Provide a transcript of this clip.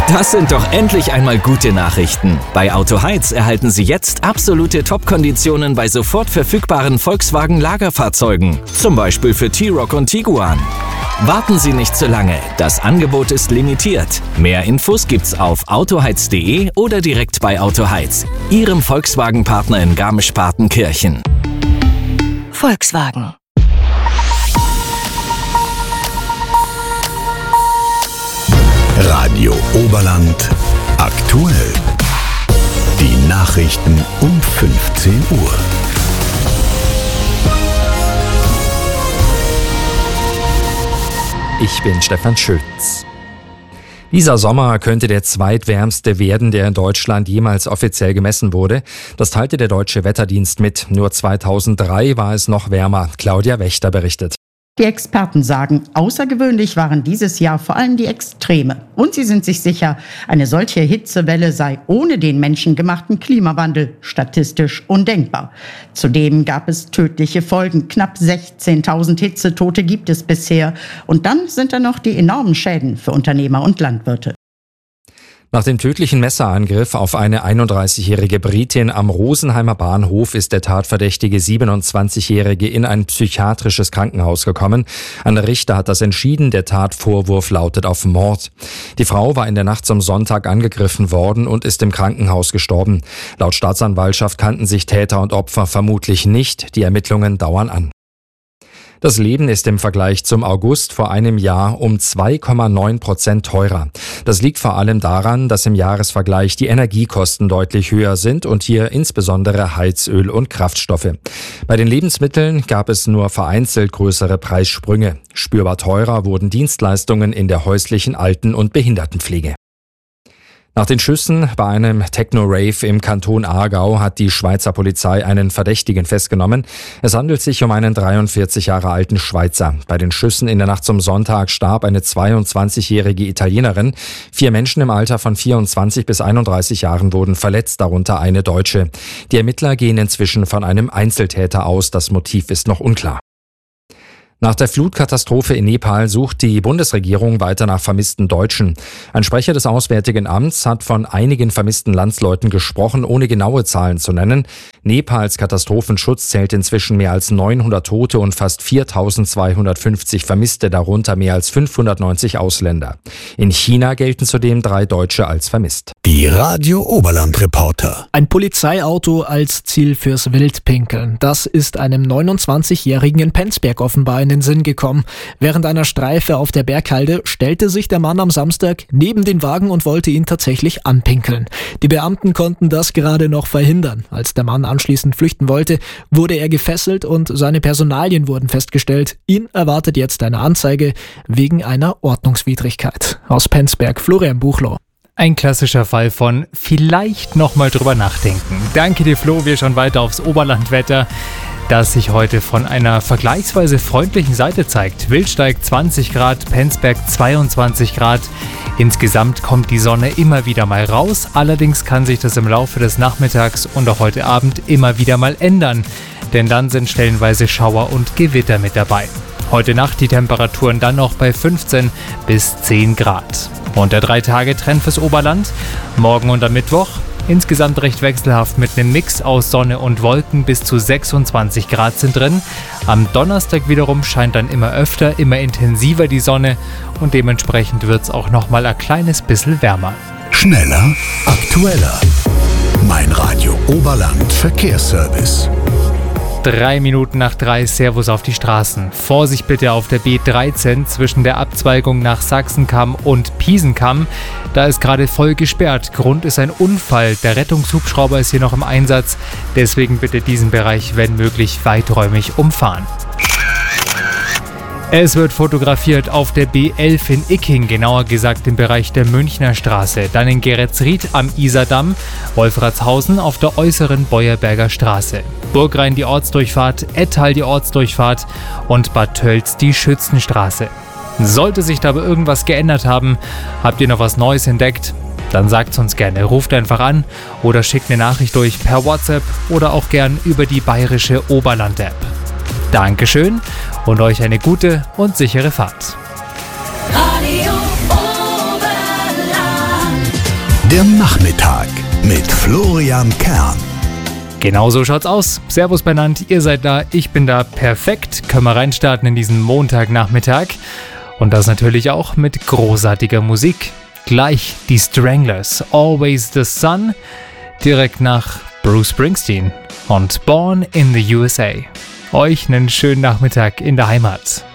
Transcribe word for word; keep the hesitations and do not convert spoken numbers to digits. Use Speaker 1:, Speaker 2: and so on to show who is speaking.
Speaker 1: Das sind doch endlich einmal gute Nachrichten. Bei Autoheiz erhalten Sie jetzt absolute Top-Konditionen bei sofort verfügbaren Volkswagen-Lagerfahrzeugen. Zum Beispiel für T-Roc und Tiguan. Warten Sie nicht zu lange, das Angebot ist limitiert. Mehr Infos gibt's auf autoheiz punkt de oder direkt bei Autoheiz, Ihrem Volkswagen-Partner in Garmisch-Partenkirchen.
Speaker 2: Volkswagen.
Speaker 3: Radio Oberland aktuell. Die Nachrichten um fünfzehn Uhr.
Speaker 4: Ich bin Stefan Schütz. Dieser Sommer könnte der zweitwärmste werden, der in Deutschland jemals offiziell gemessen wurde. Das teilte der Deutsche Wetterdienst mit. Nur zweitausenddrei war es noch wärmer. Claudia Wächter berichtet.
Speaker 5: Die Experten sagen, außergewöhnlich waren dieses Jahr vor allem die Extreme. Und sie sind sich sicher, eine solche Hitzewelle sei ohne den menschengemachten Klimawandel statistisch undenkbar. Zudem gab es tödliche Folgen. Knapp sechzehntausend Hitzetote gibt es bisher. Und dann sind da noch die enormen Schäden für Unternehmer und Landwirte.
Speaker 4: Nach dem tödlichen Messerangriff auf eine einunddreißigjährige Britin am Rosenheimer Bahnhof ist der tatverdächtige siebenundzwanzigjährige in ein psychiatrisches Krankenhaus gekommen. Ein Richter hat das entschieden. Der Tatvorwurf lautet auf Mord. Die Frau war in der Nacht zum Sonntag angegriffen worden und ist im Krankenhaus gestorben. Laut Staatsanwaltschaft kannten sich Täter und Opfer vermutlich nicht. Die Ermittlungen dauern an. Das Leben ist im Vergleich zum August vor einem Jahr um zwei Komma neun Prozent teurer. Das liegt vor allem daran, dass im Jahresvergleich die Energiekosten deutlich höher sind und hier insbesondere Heizöl und Kraftstoffe. Bei den Lebensmitteln gab es nur vereinzelt größere Preissprünge. Spürbar teurer wurden Dienstleistungen in der häuslichen Alten- und Behindertenpflege. Nach den Schüssen bei einem Techno-Rave im Kanton Aargau hat die Schweizer Polizei einen Verdächtigen festgenommen. Es handelt sich um einen dreiundvierzig Jahre alten Schweizer. Bei den Schüssen in der Nacht zum Sonntag starb eine zweiundzwanzigjährige Italienerin. Vier Menschen im Alter von vierundzwanzig bis einunddreißig Jahren wurden verletzt, darunter eine Deutsche. Die Ermittler gehen inzwischen von einem Einzeltäter aus. Das Motiv ist noch unklar. Nach der Flutkatastrophe in Nepal sucht die Bundesregierung weiter nach vermissten Deutschen. Ein Sprecher des Auswärtigen Amts hat von einigen vermissten Landsleuten gesprochen, ohne genaue Zahlen zu nennen. Nepals Katastrophenschutz zählt inzwischen mehr als neunhundert Tote und fast viertausendzweihundertfünfzig Vermisste, darunter mehr als fünfhundertneunzig Ausländer. In China gelten zudem drei Deutsche als vermisst.
Speaker 3: Die Radio Oberland Reporter.
Speaker 6: Ein Polizeiauto als Ziel fürs Wildpinkeln. Das ist einem neunundzwanzigjährigen in Penzberg offenbar in den Sinn gekommen. Während einer Streife auf der Berghalde stellte sich der Mann am Samstag neben den Wagen und wollte ihn tatsächlich anpinkeln. Die Beamten konnten das gerade noch verhindern. Als der Mann anschließend flüchten wollte, wurde er gefesselt und seine Personalien wurden festgestellt. Ihn erwartet jetzt eine Anzeige wegen einer Ordnungswidrigkeit. Aus Penzberg, Florian Buchloh.
Speaker 7: Ein klassischer Fall von vielleicht nochmal drüber nachdenken. Danke dir, Flo. Wir schauen weiter aufs Oberlandwetter, das sich heute von einer vergleichsweise freundlichen Seite zeigt. Wildsteig zwanzig Grad, Penzberg zweiundzwanzig Grad. Insgesamt kommt die Sonne immer wieder mal raus. Allerdings kann sich das im Laufe des Nachmittags und auch heute Abend immer wieder mal ändern. Denn dann sind stellenweise Schauer und Gewitter mit dabei. Heute Nacht die Temperaturen dann noch bei fünfzehn bis zehn Grad. Und der drei-Tage-Trend fürs Oberland. Morgen und am Mittwoch insgesamt recht wechselhaft mit einem Mix aus Sonne und Wolken. Bis zu sechsundzwanzig Grad sind drin. Am Donnerstag wiederum scheint dann immer öfter, immer intensiver die Sonne. Und dementsprechend wird es auch nochmal ein kleines bisschen wärmer.
Speaker 3: Schneller, aktueller. Mein Radio Oberland Verkehrsservice.
Speaker 7: Drei Minuten nach drei, Servus auf die Straßen. Vorsicht bitte auf der B dreizehn zwischen der Abzweigung nach Sachsenkamm und Piesenkamm. Da ist gerade voll gesperrt. Grund ist ein Unfall. Der Rettungshubschrauber ist hier noch im Einsatz. Deswegen bitte diesen Bereich, wenn möglich, weiträumig umfahren. Es wird fotografiert auf der B elf in Icking, genauer gesagt im Bereich der Münchner Straße, dann in Geretsried am Isardamm, Wolfratshausen auf der äußeren Beuerberger Straße, Burgrhein die Ortsdurchfahrt, Ettal die Ortsdurchfahrt und Bad Tölz die Schützenstraße. Sollte sich da aber irgendwas geändert haben, habt ihr noch was Neues entdeckt? Dann sagt's uns gerne, ruft einfach an oder schickt eine Nachricht durch per WhatsApp oder auch gern über die bayerische Oberland-App. Dankeschön und euch eine gute und sichere Fahrt.
Speaker 2: Radio Oberland.
Speaker 3: Der Nachmittag mit Florian Kern.
Speaker 7: Genau so schaut's aus. Servus benannt, ihr seid da, ich bin da, perfekt. Können wir reinstarten in diesen Montagnachmittag. Und das natürlich auch mit großartiger Musik. Gleich die Stranglers, Always the Sun, direkt nach Bruce Springsteen und Born in the U S A. Euch einen schönen Nachmittag in der Heimat.